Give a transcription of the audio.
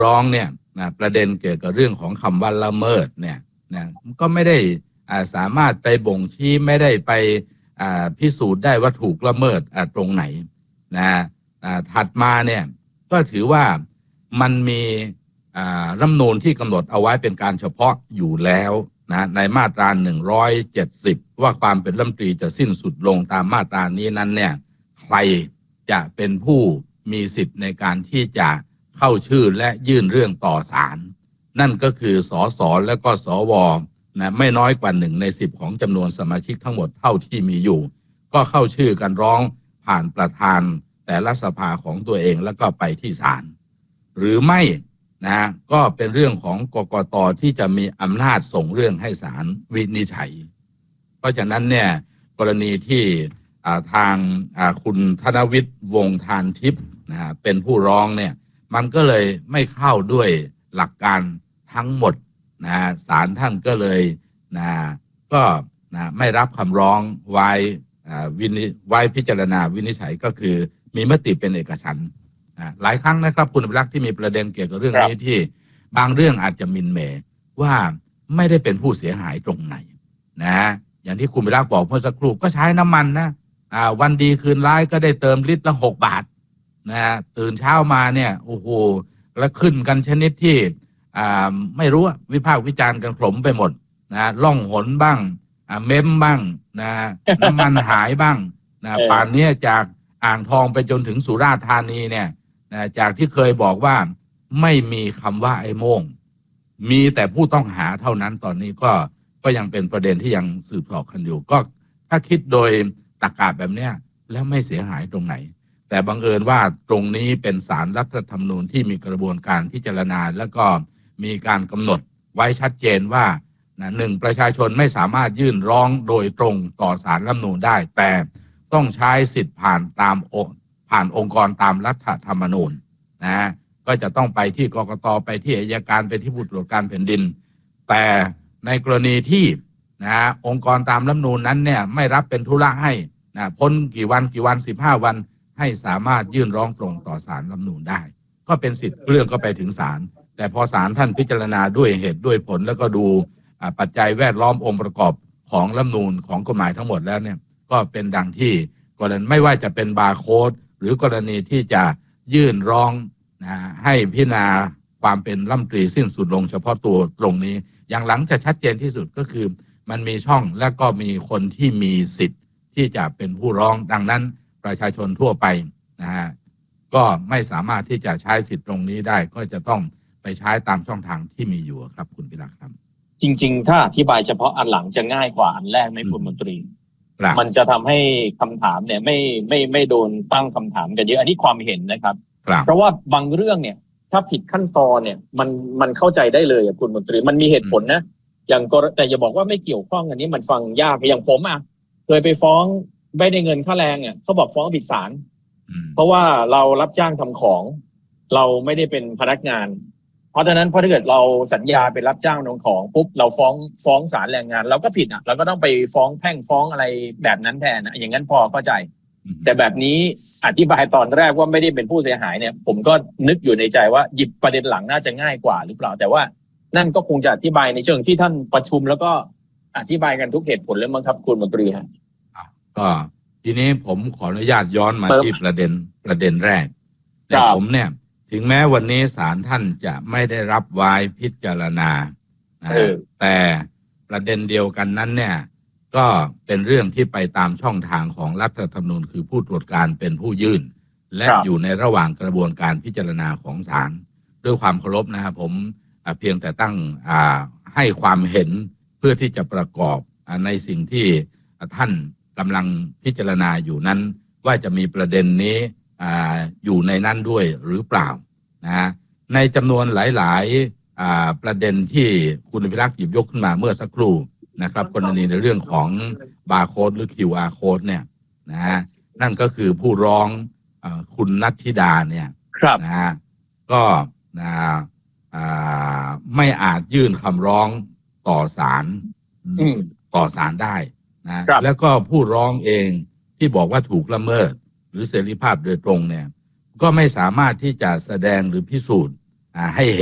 ร้องเนี่ยประเด็นเกี่ยวกับเรื่องของคำว่าละเมิดเนี่ยนะก็ไม่ได้สามารถไปบ่งชี้ไม่ได้ไปพิสูจน์ได้ว่าถูกละเมิดตรงไหนนะถัดมาเนี่ยก็ถือว่ามันมีรัฐธรรมนูญที่กำหนดเอาไว้เป็นการเฉพาะอยู่แล้วนะในมาตรา170ว่าความเป็นรัฐมนตรีจะสิ้นสุดลงตามมาตรานี้นั้นเนี่ยใครจะเป็นผู้มีสิทธิ์ในการที่จะเข้าชื่อและยื่นเรื่องต่อศาลนั่นก็คือสสและก็สวนะไม่น้อยกว่า1 ใน 10ของจำนวนสมาชิกทั้งหมดเท่าที่มีอยู่ก็เข้าชื่อกันร้องผ่านประธานแต่ละสภาของตัวเองแล้วก็ไปที่ศาลหรือไม่นะก็เป็นเรื่องของกกต.ที่จะมีอำนาจส่งเรื่องให้ศาลวินิจฉัยเพราะฉะนั้นเนี่ยกรณีที่ทางคุณธนวิทย์วงศ์ทานทิพย์นะเป็นผู้ร้องเนี่ยมันก็เลยไม่เข้าด้วยหลักการทั้งหมดนะศาลท่านก็เลยนะก็นะไม่รับคำร้องไว้พิจารณาวินิจฉัยก็คือมีมติเป็นเอกฉันท์หลายครั้งนะครับคุณอภิรักษ์ที่มีประเด็นเกี่ยวกับเรื่องนี้ที่บางเรื่องอาจจะมินเมย์ว่าไม่ได้เป็นผู้เสียหายตรงไหนนะอย่างที่คุณอภิรักษ์บอกเมื่อสักครู่ก็ใช้น้ำมันนะวันดีคืนร้ายก็ได้เติมลิตรละ6 บาทนะตื่นเช้ามาเนี่ยโอ้โหแล้วขึ้นกันชนิดที่ไม่รู้วิพากษ์วิจารณ์กันขลมไปหมดนะล่องหนบ้างเม้มบ้างนะน้ำมันหายบ้างนะป่านนี้จากอ่างทองไปจนถึงสุราษฎร์ธานีเนี่ยนะจากที่เคยบอกว่าไม่มีคำว่าไอ้โม่งมีแต่ผู้ต้องหาเท่านั้นตอนนี้ก็ยังเป็นประเด็นที่ยังสืบสอบกันอยู่ก็ถ้าคิดโดยตรรกะแบบเนี้ยแล้วไม่เสียหายตรงไหนแต่บังเอิญว่าตรงนี้เป็นศาลรัฐธรรมนูญที่มีกระบวนการพิจารณาแล้วก็มีการกำหนดไว้ชัดเจนว่า1ประชาชนไม่สามารถยื่นร้องโดยตรงต่อศาลรัฐธรรมนูญได้แต่ต้องใช้สิทธิ์ผ่านองค์กรตามรัฐธรรมนูญนะก็จะต้องไปที่กกต.ไปที่อัยการไปที่ผู้ตรวจการแผ่นดินแต่ในกรณีที่องค์กรตามรัฐธรรมนูญนั้นเนี่ยไม่รับเป็นธุระให้พ้นกี่วัน15 วันให้สามารถยื่นร้องตรงต่อศาลรัฐธรรมนูญได้ก็เป็นสิทธิ์เรื่องก็ไปถึงศาลแต่พอศาลท่านพิจารณาด้วยเหตุด้วยผลแล้วก็ดูปัจจัยแวดล้อมองค์ประกอบของรัฐธรรมนูญของกฎหมายทั้งหมดแล้วเนี่ยก็เป็นดังที่กรณีไม่ว่าจะเป็นบาร์โค้ดหรือกรณีที่จะยื่นร้องให้พิจารณาความเป็นรัฐมนตรีสิ้นสุดลงเฉพาะตัวตรงนี้อย่างหลังจะชัดเจนที่สุดก็คือมันมีช่องและก็มีคนที่มีสิทธิ์ที่จะเป็นผู้ร้องดังนั้นประชาชนทั่วไปก็ไม่สามารถที่จะใช้สิทธิ์ตรงนี้ได้ก็จะต้องไปใช้ตามช่องทางที่มีอยู่ครับคุณพิรักษ์ครับจริงๆถ้าอธิบายเฉพาะอันหลังจะง่ายกว่าอันแรกไหมคุณมนตรีมันจะทำให้คำถามเนี่ยไม่โดนตั้งคำถามกันเยอะอันนี้ความเห็นนะครับเพราะว่าบางเรื่องเนี่ยถ้าผิดขั้นตอนเนี่ยมันเข้าใจได้เลยคุณมนตรีมันมีเหตุผลนะอย่างแต่อย่าบอกว่าไม่เกี่ยวข้องอันนี้มันฟังยากอย่างผมเคยไปฟ้องไม่ได้เงินค่าแรงเนี่ยเขาบอกฟ้องผิดศาลเพราะว่าเรารับจ้างทำของเราไม่ได้เป็นพนักงานเพราะฉะนั้นถ้าเกิดเราสัญญาเป็นรับจ้างทำของปุ๊บเราฟ้องศาลแรงงานเราก็ผิดเราก็ต้องไปฟ้องแพ่งฟ้องอะไรแบบนั้นแทนอย่างนั้นพอเข้าใจแต่แบบนี้อธิบายตอนแรกว่าไม่ได้เป็นผู้เสียหายเนี่ยผมก็นึกอยู่ในใจว่าหยิบประเด็นหลังน่าจะง่ายกว่าหรือเปล่าแต่ว่านั่นก็คงจะอธิบายในเชิงที่ท่านประชุมแล้วก็อธิบายกันทุกเหตุผลเลยมั้งครับคุณมนตรีครับก็ทีนี้ผมขออนุญาตย้อนมาที่ประเด็นแรกแต่ผมเนี่ยถึงแม้วันนี้ศาลท่านจะไม่ได้รับไว้พิจารณาแต่ประเด็นเดียวกันนั้นเนี่ยก็เป็นเรื่องที่ไปตามช่องทางของรัฐธรรมนูญคือผู้ตรวจการเป็นผู้ยื่นและอยู่ในระหว่างกระบวนการพิจารณาของศาลด้วยความเคารพนะครับผมเพียงแต่ตั้งให้ความเห็นเพื่อที่จะประกอบในสิ่งที่ท่านกำลังพิจารณาอยู่นั้นว่าจะมีประเด็นนี้อยู่ในนั้นด้วยหรือเปล่าในจำนวนหลายประเด็นที่คุณอภิรักษ์หยิบยกขึ้นมาเมื่อสักครู่นะครับกรณีในเรื่องของบาร์โค้ดหรือ QR code เนี่ยนั่นก็คือผู้ร้องคุณณัฐธิดาเนี่ยก็ไม่อาจยื่นคำร้องต่อศาลได้แล้วก็ผู้ร้องเองที่บอกว่าถูกละเมิดหรือเสรีภาพโดยตรงเนี่ยก็ไม่สามารถที่จะแสดงหรือพิสูจน์ให้